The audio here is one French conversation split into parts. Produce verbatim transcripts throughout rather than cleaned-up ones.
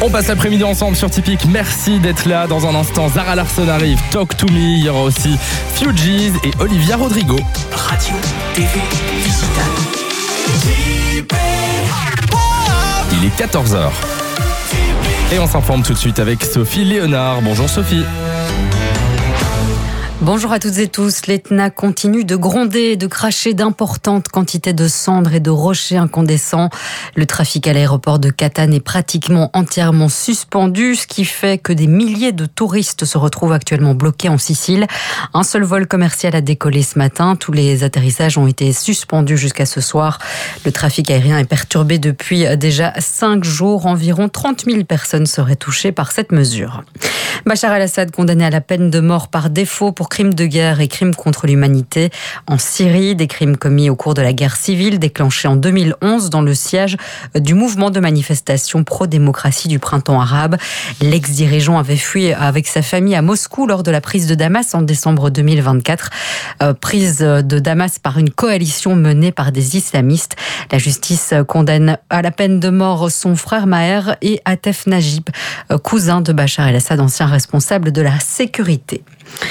On passe l'après-midi ensemble sur Typique. Merci d'être là. Dans un instant, Zara Larsson arrive. Talk to me. Il y aura aussi Fugees et Olivia Rodrigo. Radio, T V, digital. Il est quatorze heures. Et on s'informe tout de suite avec Sophie Léonard. Bonjour Sophie. Bonjour à toutes et tous. L'Etna continue de gronder et de cracher d'importantes quantités de cendres et de rochers incandescents. Le trafic à l'aéroport de Catane est pratiquement entièrement suspendu, ce qui fait que des milliers de touristes se retrouvent actuellement bloqués en Sicile. Un seul vol commercial a décollé ce matin. Tous les atterrissages ont été suspendus jusqu'à ce soir. Le trafic aérien est perturbé depuis déjà cinq jours. Environ trente mille personnes seraient touchées par cette mesure. Bachar el-Assad condamné à la peine de mort par défaut pour crimes de guerre et crimes contre l'humanité en Syrie, des crimes commis au cours de la guerre civile déclenchée en deux mille onze dans le siège du mouvement de manifestation pro-démocratie du printemps arabe. L'ex-dirigeant avait fui avec sa famille à Moscou lors de la prise de Damas en décembre deux mille vingt-quatre. Euh, prise de Damas par une coalition menée par des islamistes. La justice condamne à la peine de mort son frère Maher et Atef Najib, cousin de Bachar el-Assad, ancien responsable de la sécurité.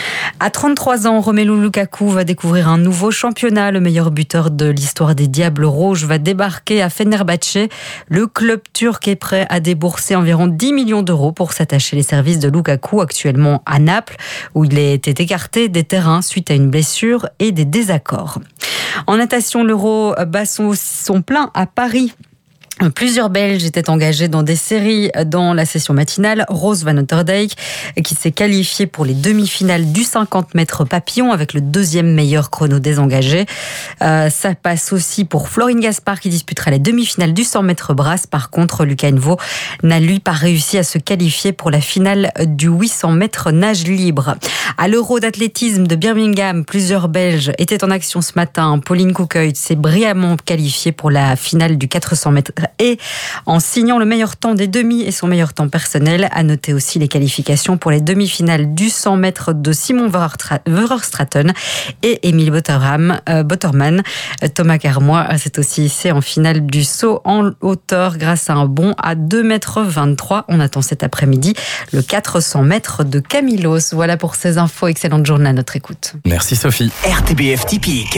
À trente-trois ans, Romelu Lukaku va découvrir un nouveau championnat. Le meilleur buteur de l'histoire des Diables Rouges va débarquer à Fenerbahçe. Le club turc est prêt à débourser environ dix millions d'euros pour s'attacher les services de Lukaku, actuellement à Naples, où il a été écarté des terrains suite à une blessure et des désaccords. En natation, l'Euro bat son, son plein à Paris. Plusieurs Belges étaient engagés dans des séries dans la session matinale. Rose Van Otterdijk, qui s'est qualifiée pour les demi-finales du cinquante mètres papillon avec le deuxième meilleur chrono des engagés. Euh, ça passe aussi pour Florine Gaspard qui disputera les demi-finales du cent mètres brasse. Par contre, Lucas Henneveau n'a lui pas réussi à se qualifier pour la finale du huit cents mètres nage libre. À l'Euro d'athlétisme de Birmingham, plusieurs Belges étaient en action ce matin. Pauline Coucœil s'est brillamment qualifiée pour la finale du quatre cents mètres et en signant le meilleur temps des demi et son meilleur temps personnel. À noter aussi les qualifications pour les demi-finales du cent mètres de Simon Verstraeten et Émile Botterham, euh, Botterman. Thomas Carmois s'est aussi hissé en finale du saut en hauteur grâce à un bond à deux mètres vingt-trois. On attend cet après-midi le quatre cents mètres de Camilos. Voilà pour ces infos. Excellente journée à notre écoute. Merci Sophie. R T B F typique.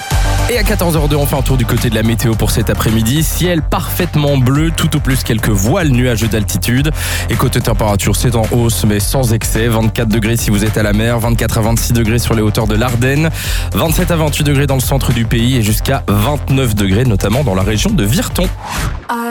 Et à quatorze heures deux, on fait un tour du côté de la météo pour cet après-midi. Ciel parfaitement bleu, tout au plus quelques voiles nuageux d'altitude. Et côté température, c'est en hausse, mais sans excès. vingt-quatre degrés si vous êtes à la mer, vingt-quatre à vingt-six degrés sur les hauteurs de l'Ardenne, vingt-sept à vingt-huit degrés dans le centre du pays et jusqu'à vingt-neuf degrés, notamment dans la région de Virton.